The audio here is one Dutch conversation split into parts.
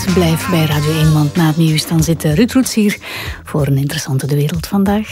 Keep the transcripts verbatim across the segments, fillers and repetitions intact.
Blijf bij Radio één, want na het nieuws dan zit Ruud Roets hier voor een interessante De Wereld vandaag.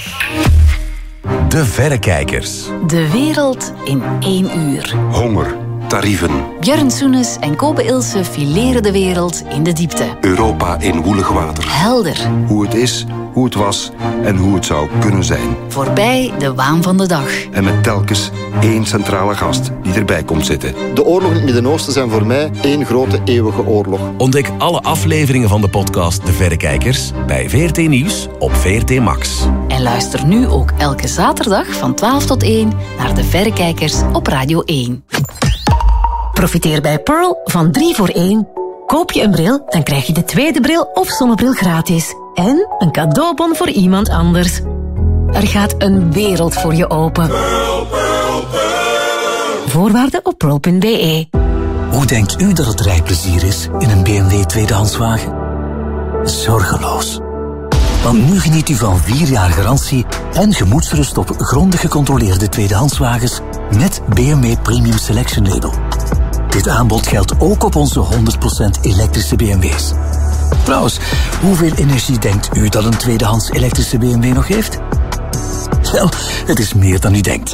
De Verrekijkers. De wereld in één uur. Honger, tarieven. Björn Soenes en Kobe Ilse fileren de wereld in de diepte. Europa in woelig water. Helder. Hoe het is, hoe het was en hoe het zou kunnen zijn. Voorbij de waan van de dag. En met telkens één centrale gast die erbij komt zitten. De oorlogen in het Midden-Oosten zijn voor mij één grote eeuwige oorlog. Ontdek alle afleveringen van de podcast De Verrekijkers bij V R T Nieuws op V R T Max. En luister nu ook elke zaterdag van twaalf tot één naar De Verrekijkers op Radio één. Profiteer bij Pearl van drie voor één. Koop je een bril, dan krijg je de tweede bril of zonnebril gratis. En een cadeaubon voor iemand anders. Er gaat een wereld voor je open. Pearl, Pearl, Pearl. Voorwaarden op pearl punt b e. Hoe denkt u dat het rijplezier is in een B M W tweedehandswagen? Zorgeloos. Want nu geniet u van vier jaar garantie en gemoedsrust op grondig gecontroleerde tweedehandswagens met B M W Premium Selection Label. Dit aanbod geldt ook op onze honderd procent elektrische B M W's. Trouwens, hoeveel energie denkt u dat een tweedehands elektrische B M W nog heeft? Wel, het is meer dan u denkt.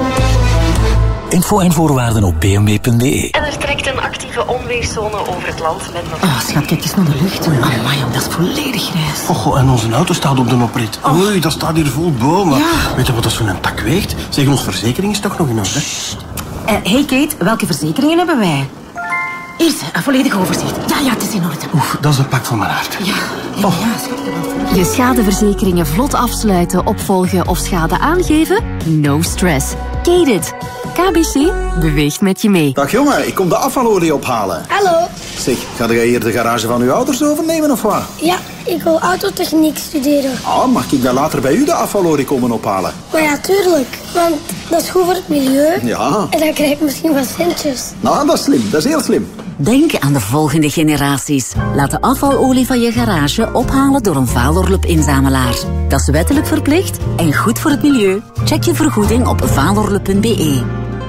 Info en voorwaarden op b m w punt b e. En er trekt een actieve onweerszone over het land met nog... Oh, schat, kijk eens naar de lucht. Amai, dat is volledig grijs. Oh, en onze auto staat op de oprit. Oh. Oei, dat staat hier vol bomen. Ja. Weet je wat dat zo'n tak weegt? Zeg, onze verzekering is toch nog in orde? Uh, hey Kate, welke verzekeringen hebben wij? Eerst, een volledig overzicht. Ja, ja, het is in orde. Oef, dat is een pak van mijn hart. Ja, oh. ja, schat. Je schadeverzekeringen vlot afsluiten, opvolgen of schade aangeven? No stress. Kate. K B C beweegt met je mee. Dag jongen, ik kom de afvalolie ophalen. Hallo. Zeg, ga jij hier de garage van uw ouders overnemen of wat? Ja, ik wil autotechniek studeren. Ah, mag ik dan later bij u de afvalolie komen ophalen? Maar ja, tuurlijk. Want dat is goed voor het milieu. Ja. En dan krijg ik misschien wat centjes. Nou, dat is slim. Dat is heel slim. Denk aan de volgende generaties. Laat de afvalolie van je garage ophalen door een Valorlup-inzamelaar. Dat is wettelijk verplicht en goed voor het milieu. Check je vergoeding op valorlup punt b e.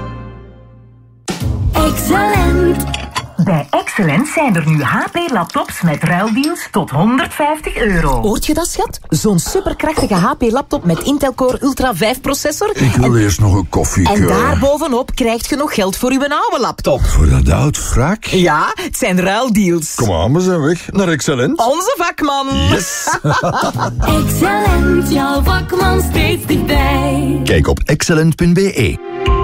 Excellent. Bij Excellent zijn er nu H P-laptops met ruildeals tot honderdvijftig euro. Hoort je dat, schat? Zo'n superkrachtige H P-laptop met Intel Core Ultra vijf processor. Ik wil en, eerst nog een koffie. En daarbovenop krijg je nog geld voor uw oude laptop. Voor dat oud wrak? Ja, het zijn ruildeals. Kom aan, we zijn weg naar Excellent. Onze vakman. Yes. Excellent, jouw vakman steeds dichtbij. Kijk op excellent punt b e.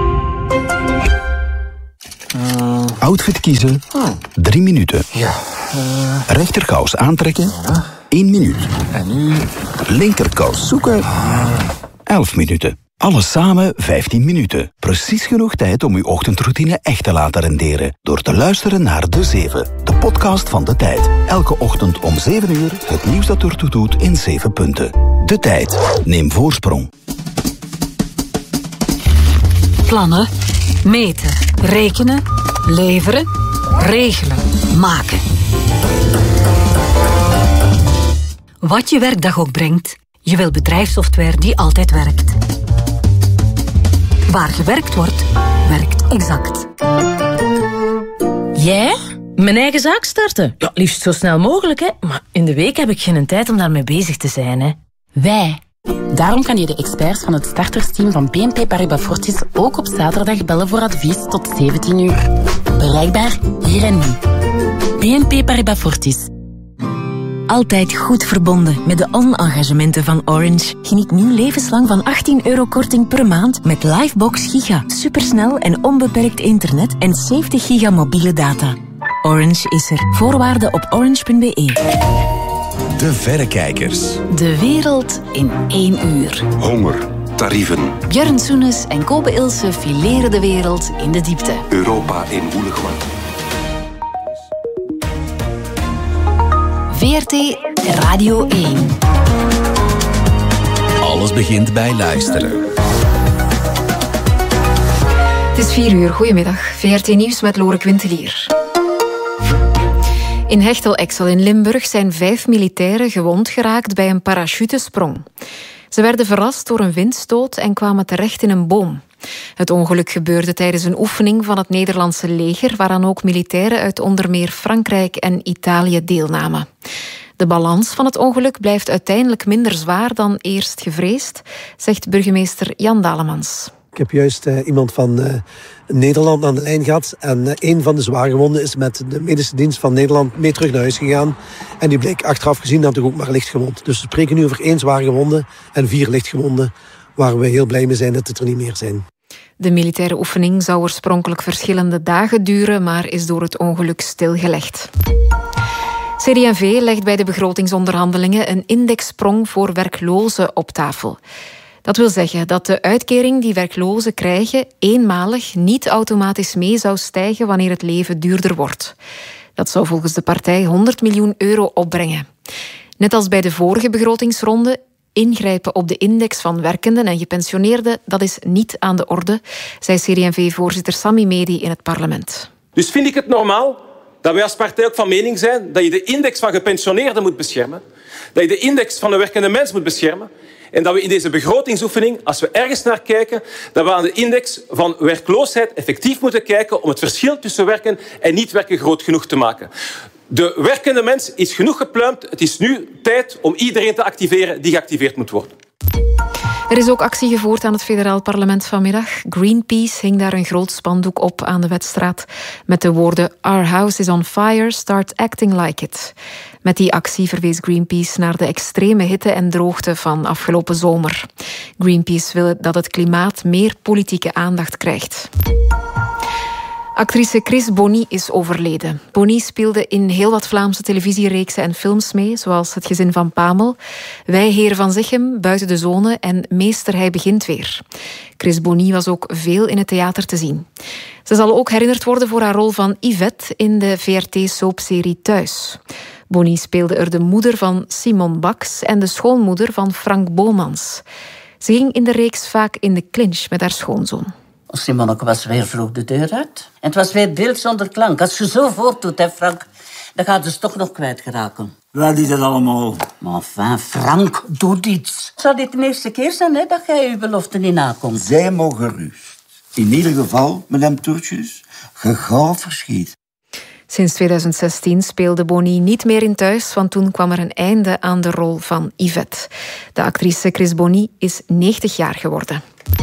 Uh, Outfit kiezen, oh. drie minuten. Ja. Uh, Rechterkous aantrekken, ja. één minuut. En nu? Linkerkous zoeken, Uh. elf minuten. Alles samen vijftien minuten. Precies genoeg tijd om uw ochtendroutine echt te laten renderen. Door te luisteren naar De Zeven, de podcast van De Tijd. Elke ochtend om zeven uur het nieuws dat ertoe doet in zeven punten. De Tijd. Neem voorsprong. Plannen, meten, rekenen, leveren, regelen, maken. Wat je werkdag ook brengt, je wil bedrijfssoftware die altijd werkt. Waar gewerkt wordt, werkt Exact. Jij? Mijn eigen zaak starten? Ja, liefst zo snel mogelijk, hè. Maar in de week heb ik geen tijd om daarmee bezig te zijn, hè. Wij. Daarom kan je de experts van het startersteam van B N P Paribas Fortis ook op zaterdag bellen voor advies tot zeventien uur. Bereikbaar hier en nu. B N P Paribas Fortis. Altijd goed verbonden met de on-engagementen van Orange. Geniet nu levenslang van achttien euro korting per maand met Livebox Giga. Supersnel en onbeperkt internet en zeventig giga mobiele data. Orange is er. Voorwaarden op orange punt b e. De Verrekijkers. De wereld in één uur. Honger, tarieven. Björn Soenes en Kobe Ilse fileren de wereld in de diepte. Europa in woelig water. V R T Radio één. Alles begint bij luisteren. Het is vier uur. Goedemiddag. V R T Nieuws met Lore Quintelier. In Hechtel-Exel in Limburg zijn vijf militairen gewond geraakt bij een parachutesprong. Ze werden verrast door een windstoot en kwamen terecht in een boom. Het ongeluk gebeurde tijdens een oefening van het Nederlandse leger, waaraan ook militairen uit onder meer Frankrijk en Italië deelnamen. De balans van het ongeluk blijft uiteindelijk minder zwaar dan eerst gevreesd, zegt burgemeester Jan Dalemans. Ik heb juist uh, iemand van uh, Nederland aan de lijn gehad. En uh, een van de zwaargewonden is met de medische dienst van Nederland mee terug naar huis gegaan. En die bleek achteraf gezien dan toch ook maar lichtgewond. Dus we spreken nu over één zwaargewonde en vier lichtgewonden, waar we heel blij mee zijn dat het er niet meer zijn. De militaire oefening zou oorspronkelijk verschillende dagen duren, maar is door het ongeluk stilgelegd. C D en V legt bij de begrotingsonderhandelingen een indexsprong voor werklozen op tafel. Dat wil zeggen dat de uitkering die werklozen krijgen eenmalig niet automatisch mee zou stijgen wanneer het leven duurder wordt. Dat zou volgens de partij honderd miljoen euro opbrengen. Net als bij de vorige begrotingsronde, ingrijpen op de index van werkenden en gepensioneerden, dat is niet aan de orde, zei C D en V-voorzitter Sami Medi in het parlement. Dus vind ik het normaal dat wij als partij ook van mening zijn dat je de index van gepensioneerden moet beschermen, dat je de index van de werkende mens moet beschermen en dat we in deze begrotingsoefening, als we ergens naar kijken, dat we aan de index van werkloosheid effectief moeten kijken om het verschil tussen werken en niet werken groot genoeg te maken. De werkende mens is genoeg gepluimd. Het is nu tijd om iedereen te activeren die geactiveerd moet worden. Er is ook actie gevoerd aan het federaal parlement vanmiddag. Greenpeace hing daar een groot spandoek op aan de Wetstraat met de woorden "Our house is on fire, start acting like it". Met die actie verwees Greenpeace naar de extreme hitte en droogte van afgelopen zomer. Greenpeace wil dat het klimaat meer politieke aandacht krijgt. Actrice Chris Bonny is overleden. Bonny speelde in heel wat Vlaamse televisiereeksen en films mee, zoals Het gezin van Pamel, Wij heren van Zichem, Buiten de Zone en Meester hij begint weer. Chris Bonny was ook veel in het theater te zien. Ze zal ook herinnerd worden voor haar rol van Yvette in de V R T-soapserie Thuis. Bonny speelde er de moeder van Simon Baks en de schoonmoeder van Frank Bomans. Ze ging in de reeks vaak in de clinch met haar schoonzoon. Simonneke was weer vroeg de deur uit. En het was weer beeld zonder klank. Als je zo voortdoet, hè, Frank, dan gaat ze toch nog kwijtgeraken. Waar die dat allemaal? Maar enfin, Frank, doe iets. Zou dit de eerste keer zijn, hè, dat jij je belofte niet nakomt? Zij mogen gerust. In ieder geval, madame Toertjes, gegauw verschiet. Sinds tweeduizend zestien speelde Bonny niet meer in Thuis, want toen kwam er een einde aan de rol van Yvette. De actrice Chris Bonny is negentig jaar geworden.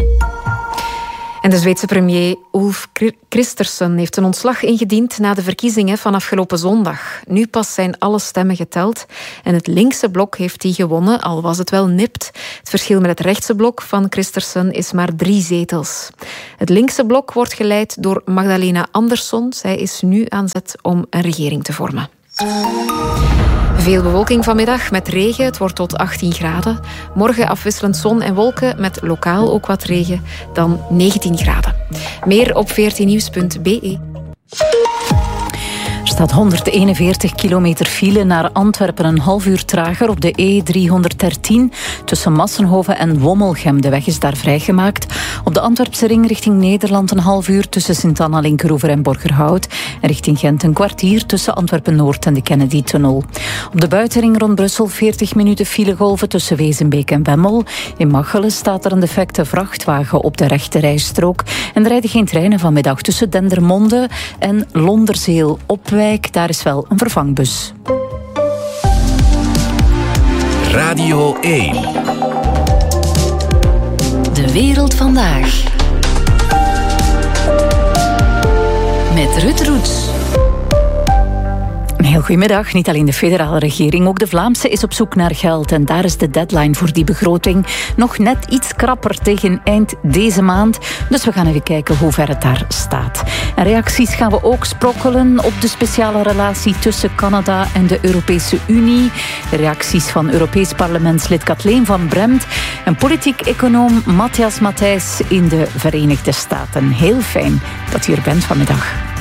En de Zweedse premier Ulf Kristersson heeft een ontslag ingediend na de verkiezingen van afgelopen zondag. Nu pas zijn alle stemmen geteld en het linkse blok heeft die gewonnen, al was het wel nipt. Het verschil met het rechtse blok van Kristersson is maar drie zetels. Het linkse blok wordt geleid door Magdalena Andersson. Zij is nu aan zet om een regering te vormen. Veel bewolking vanmiddag met regen. Het wordt tot achttien graden. Morgen afwisselend zon en wolken met lokaal ook wat regen. Dan negentien graden. Meer op veertien nieuws punt b e. Er staat honderdeenenveertig kilometer file naar Antwerpen, een half uur trager op de E driehonderddertien. Tussen Massenhoven en Wommelgem. De weg is daar vrijgemaakt. Op de Antwerpse ring richting Nederland een half uur tussen Sint-Anna, Linkeroever en Borgerhout. En richting Gent een kwartier tussen Antwerpen-Noord en de Kennedy-tunnel. Op de buitenring rond Brussel veertig minuten filegolven tussen Wezenbeek en Wemmel. In Machelen staat er een defecte vrachtwagen op de rechte rijstrook. En er rijden geen treinen vanmiddag tussen Dendermonde en Londerzeel. Opwijk, daar is wel een vervangbus. Radio één. De wereld vandaag. Met Ruud Roets. Een heel goedemiddag. Niet alleen de federale regering, ook de Vlaamse is op zoek naar geld. En daar is de deadline voor die begroting nog net iets krapper tegen eind deze maand. Dus we gaan even kijken hoe ver het daar staat. En reacties gaan we ook sprokkelen op de speciale relatie tussen Canada en de Europese Unie. De reacties van Europees parlementslid Kathleen van Bremt en politiek-econoom Matthias Matthijs in de Verenigde Staten. Heel fijn dat u er bent vanmiddag.